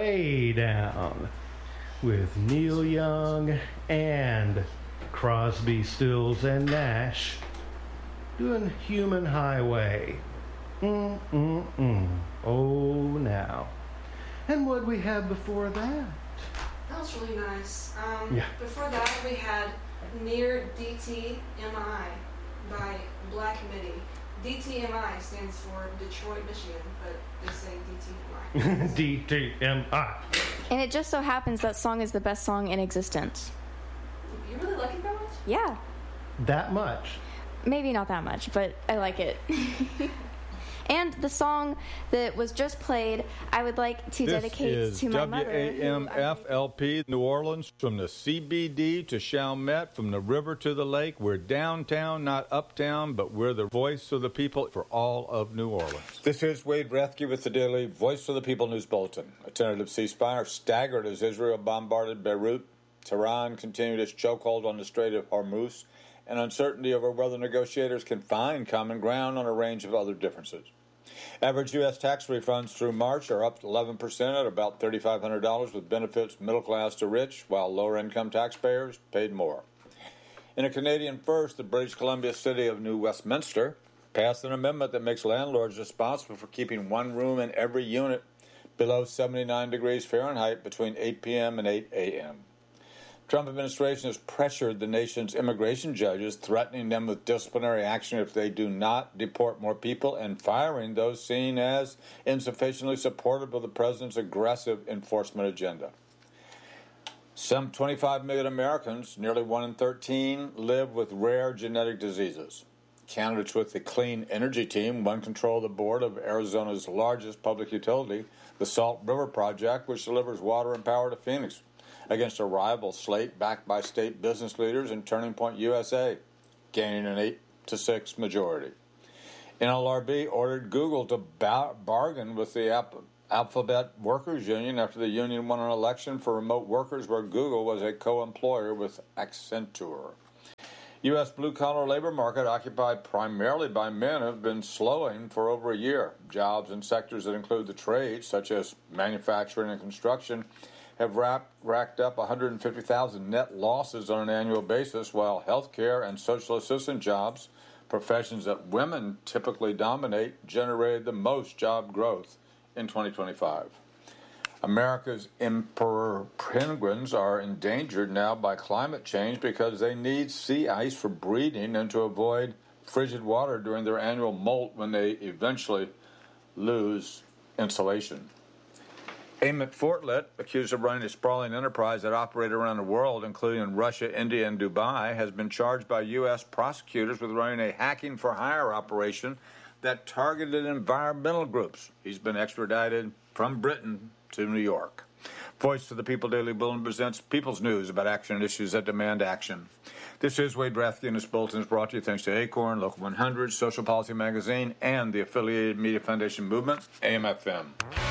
way down with Neil Young and Crosby, Stills, and Nash doing Human Highway. Oh, now. And what we have before that? That was really nice. Yeah. Before that, we had Near DTMI by Black Midi. DTMI stands for Detroit, Michigan, but they say DTMI. DTMI. And it just so happens that song is the best song in existence. You really like it that much? Yeah. That much? Maybe not that much, but I like it. And the song that was just played, I would like to dedicate to my mother. This is WAMFLP New Orleans, from the CBD to Chalmette, from the river to the lake. We're downtown, not uptown, but we're the voice of the people for all of New Orleans. This is Wade Rathke with the daily Voice of the People News Bulletin. A tentative ceasefire staggered as Israel bombarded Beirut. Tehran continued its chokehold on the Strait of Hormuz, and uncertainty over whether negotiators can find common ground on a range of other differences. Average U.S. tax refunds through March are up 11% at about $3,500, with benefits middle class to rich, while lower-income taxpayers paid more. In a Canadian first, the British Columbia city of New Westminster passed an amendment that makes landlords responsible for keeping one room in every unit below 79 degrees Fahrenheit between 8 p.m. and 8 a.m. Trump administration has pressured the nation's immigration judges, threatening them with disciplinary action if they do not deport more people, and firing those seen as insufficiently supportive of the president's aggressive enforcement agenda. Some 25 million Americans, nearly 1 in 13, live with rare genetic diseases. Candidates with the Clean Energy Team won control of the board of Arizona's largest public utility, the Salt River Project, which delivers water and power to Phoenix, against a rival slate backed by state business leaders and Turning Point USA, gaining an 8-6 majority. NLRB ordered Google to bargain with the Alphabet Workers Union after the union won an election for remote workers where Google was a co-employer with Accenture. U.S. blue-collar labor market, occupied primarily by men, have been slowing for over a year. Jobs in sectors that include the trades, such as manufacturing and construction, have racked up 150,000 net losses on an annual basis, while healthcare and social assistance jobs, professions that women typically dominate, generated the most job growth in 2025. America's emperor penguins are endangered now by climate change because they need sea ice for breeding and to avoid frigid water during their annual molt when they eventually lose insulation. Amit Fortlet, accused of running a sprawling enterprise that operated around the world, including in Russia, India, and Dubai, has been charged by U.S. prosecutors with running a hacking-for-hire operation that targeted environmental groups. He's been extradited from Britain to New York. Voice of the People Daily Bulletin presents People's News about action and issues that demand action. This is Wade Rathke, and this bulletin is brought to you thanks to Acorn, Local 100, Social Policy Magazine, and the affiliated Media Foundation Movement, AM/FM.